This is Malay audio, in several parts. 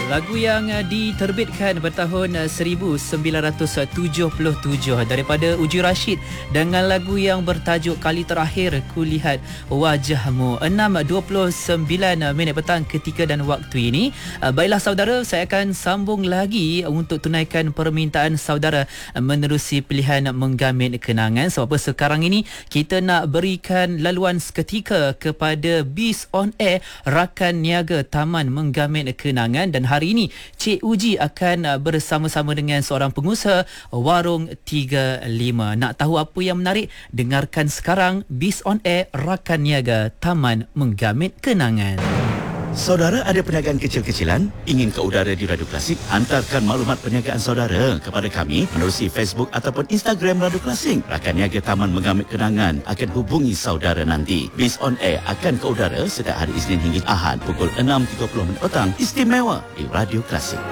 Lagu yang diterbitkan bertahun 1977 daripada Uji Rashid dengan lagu yang bertajuk Kali Terakhir Kulihat Wajahmu. 6.29 minit petang ketika dan waktu ini. Baiklah saudara, saya akan sambung lagi untuk tunaikan permintaan saudara menerusi pilihan Menggamit Kenangan. Sebab sekarang ini kita nak berikan laluan seketika kepada Bis on Air Rakan Niaga Taman Menggamit Kenangan. Dan hari ini Cik Uji akan bersama-sama dengan seorang pengusaha Warung 35. Nak tahu apa yang menarik? Dengarkan sekarang Bis on Air Rakan Niaga Taman Menggamit Kenangan. Saudara ada perniagaan kecil-kecilan ingin ke udara di Radio Klasik? Hantarkan maklumat perniagaan saudara kepada kami menerusi Facebook ataupun Instagram Radio Klasik. Rakan Niaga Taman Menggamit Kenangan akan hubungi saudara nanti. Bis on Air akan ke udara setiap hari Isnin hingga Ahad pukul 6.30 petang, istimewa di Radio Klasik.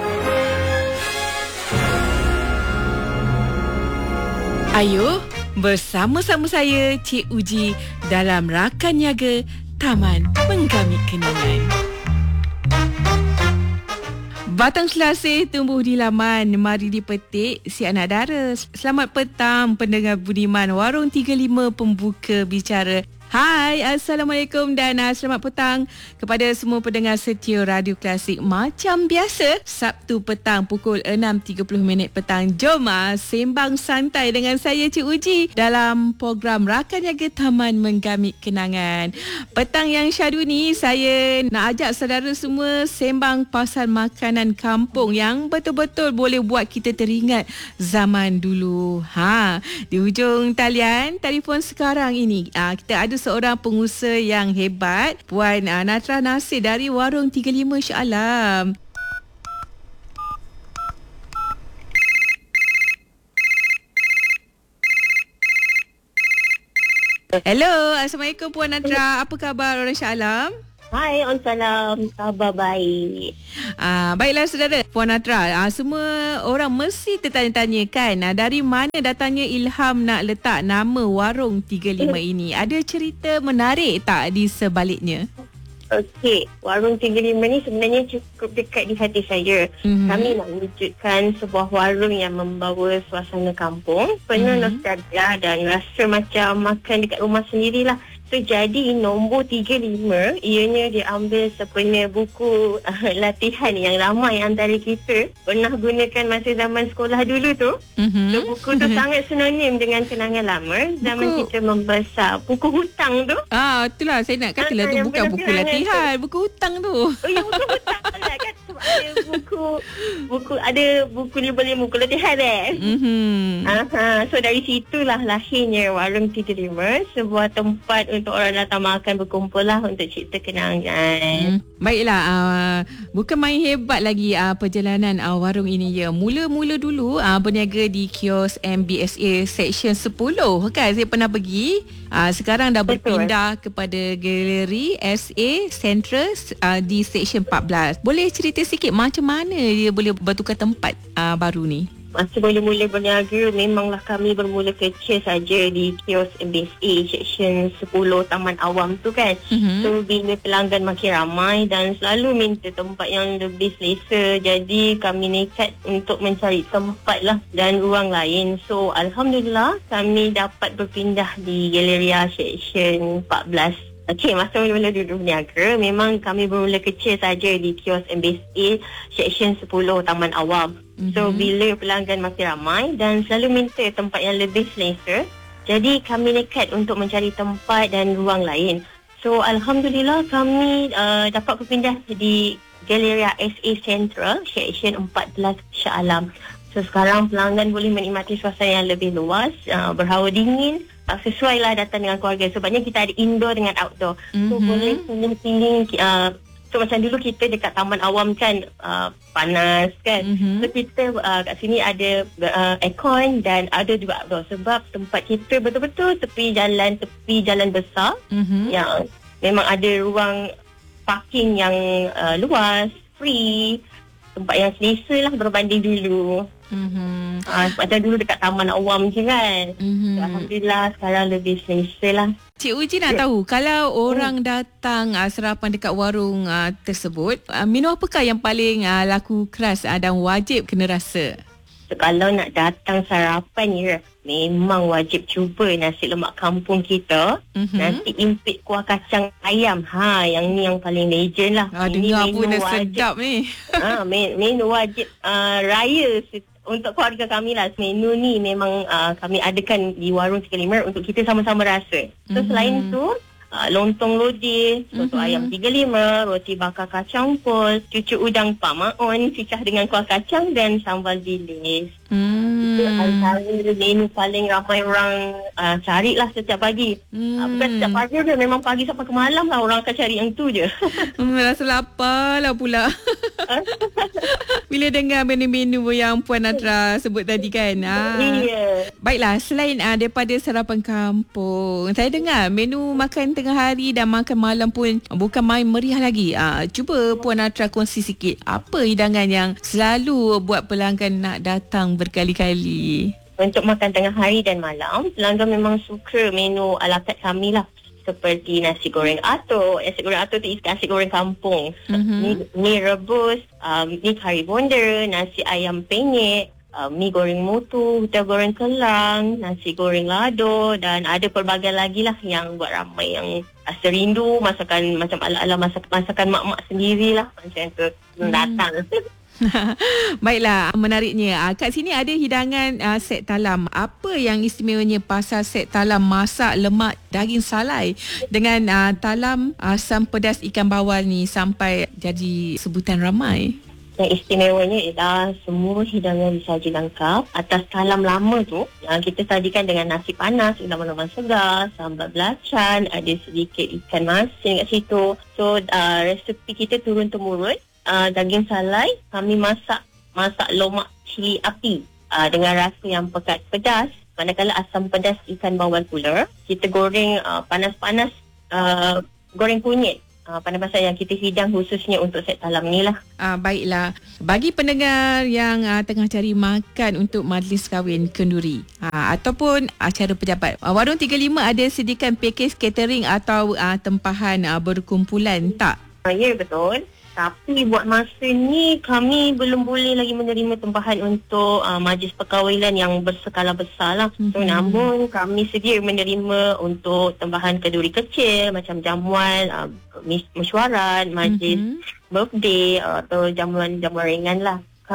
Ayo bersama-sama saya Cik Uji dalam Rakan Niaga Taman Menggamit Kenangan. Batang selasih tumbuh di laman, mari dipetik si anak dara. Selamat petang pendengar budiman Warung 35 pembuka bicara. Hai, Assalamualaikum dan selamat petang kepada semua pendengar setia Radio Klasik. Macam biasa, Sabtu petang pukul 6.30 petang. Jom sembang santai dengan saya Cik Uji dalam program Rakan Niaga Taman Menggamit Kenangan. Petang yang syadu ni, saya nak ajak saudara semua sembang pasal makanan kampung yang betul-betul boleh buat kita teringat zaman dulu. Di hujung talian telefon sekarang ini, kita ada seorang pengusaha yang hebat, Puan Natra Nasir dari Warung 35 Shah Alam. Hello, Assalamualaikum Puan Natra. Apa khabar orang Shah Alam? Hai, Salam. Khabar baik. Baiklah saudara, Puan Natra, semua orang mesti tertanya-tanya kan, dari mana datangnya ilham nak letak nama Warung 35 ini? Ada cerita menarik tak di sebaliknya? Okey, Warung 35 ni sebenarnya cukup dekat di hati saya. Kami nak wujudkan sebuah warung yang membawa suasana kampung, penuh nostalgia dan rasa macam makan dekat rumah sendirilah. So, jadi nombor 35 ianya diambil sepenuhnya buku latihan yang ramai antara kita pernah gunakan masa zaman sekolah dulu tu. So, buku tu sangat sinonim dengan kenangan lama zaman kita membesar. Buku hutang tu. Itulah saya nak katalah tu bukan buku latihan, buku hutang tu. Oh ya, buku hutang lah kan. Sebab ada buku 55 buku latihan So, dari situlah lahirnya Warung 35, sebuah tempat untuk orang datang makan, berkumpul lah untuk cipta kenangan. Baiklah, bukan main hebat lagi perjalanan warung ini ya. Mula-mula dulu berniaga di kios MBSA Seksyen 10 kan, saya pernah pergi. Sekarang dah berpindah kepada galeri SA Central di Seksyen 14. Boleh cerita sikit macam mana dia boleh bertukar tempat baru ni? Masa mula-mula berniaga, memanglah kami bermula kecil saja di kios MBSA Seksyen 10 Taman Awam tu kan. So, bila pelanggan makin ramai dan selalu minta tempat yang lebih selesa, jadi kami nekat untuk mencari tempat lah dan ruang lain. So, Alhamdulillah kami dapat berpindah di Galeria Seksyen 14. Okey, masa mula-mula duduk berniaga, memang kami bermula kecil saja di kios MBSA Seksyen 10 Taman Awam. So, bila pelanggan makin ramai dan selalu minta tempat yang lebih selesa, jadi kami nekat untuk mencari tempat dan ruang lain. So, Alhamdulillah kami dapat berpindah di Galeria SA Central Seksyen 14 Shah Alam. So, sekarang pelanggan boleh menikmati suasana yang lebih luas, berhawa dingin. Sesuai lah datang dengan keluarga. Sebabnya kita ada indoor dengan outdoor. So, boleh pilih. So, macam dulu kita dekat Taman Awam kan, panas kan. So, kita kat sini ada aircon dan ada juga outdoor. Sebab tempat kita betul-betul tepi jalan besar. Yang memang ada ruang parking yang luas, free. tempat yang selesa lah berbanding dulu. Macam dulu dekat Taman Awam je kan. So, Alhamdulillah sekarang lebih selesa lah. Cik Uji nak tahu, kalau orang datang sarapan dekat warung tersebut, menu apakah yang paling laku keras dan wajib kena rasa? So, kalau nak datang sarapan ya, memang wajib cuba nasi lemak kampung kita. Nasi impit kuah kacang ayam. Yang ni yang paling legend lah. Dengar pun dah sedap ni. Menu wajib raya untuk keluarga kami lah. Menu ni memang kami adakan di warung 35 untuk kita sama-sama rasa. So selain tu, lontong lodeh, soto ayam 35, roti bakar kacang pol, cucuk udang Pak Maon, cicah dengan kuah kacang dan sambal bilis. Itu antara menu paling ramai orang carilah setiap pagi. Bukan setiap pagi je, memang pagi sampai ke malam lah orang akan cari yang tu je. Rasa lapar lah pula. Bila dengar menu-menu yang Puan Natra sebut tadi kan. Ya. Baiklah, selain daripada sarapan kampung, saya dengar menu makan tengah hari dan makan malam pun bukan main meriah lagi. Cuba Puan Natra kongsi sikit, apa hidangan yang selalu buat pelanggan nak datang berkali-kali? Untuk makan tengah hari dan malam, pelanggan memang suka menu ala carte kami lah. Seperti nasi goreng atuk. Nasi goreng atuk tu nasi goreng kampung. Mi rebus, mi kari bonda, nasi ayam penyet, mi goreng mutu, huta goreng kelang, nasi goreng lado dan ada pelbagai lagi lah yang buat ramai yang rasa rindu masakan macam ala-ala masakan mak-mak sendirilah macam tu datang. Baiklah, menariknya. Kat sini ada hidangan set talam. Apa yang istimewanya pasal set talam masak lemak daging salai dengan talam asam pedas ikan bawal ni sampai jadi sebutan ramai? Yang istimewanya ialah semua hidangan disaji lengkap atas talam lama tu yang kita sajikan dengan nasi panas, ulaman-ulaman segar, sambal belacan, ada sedikit ikan masin kat situ. So resepi kita turun-temurun. Daging salai kami masak lomak cili api dengan rasa yang pekat pedas. Manakala asam pedas ikan bawal pula kita goreng panas-panas, goreng kunyit. Panas-panas yang kita hidang khususnya untuk set talam ni lah. Baiklah, bagi pendengar yang tengah cari makan untuk majlis kahwin kenduri ataupun acara pejabat, Warung 35 ada sediakan pakej catering atau tempahan berkumpulan tak? Ya, betul. Tapi buat masa ni kami belum boleh lagi menerima tempahan untuk majlis perkahwinan yang berskala besar lah. So, namun kami sedia menerima untuk tempahan kenduri kecil macam jamuan, mesyuarat, majlis birthday atau jamuan-jamuan ringan lah.